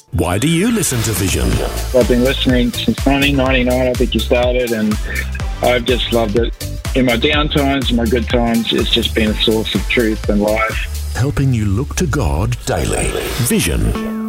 Why do you listen to Vision? I've been listening since 1999, I think you started, and I've just loved it. In my down times, in my good times, it's just been a source of truth and life. Helping you look to God daily. Vision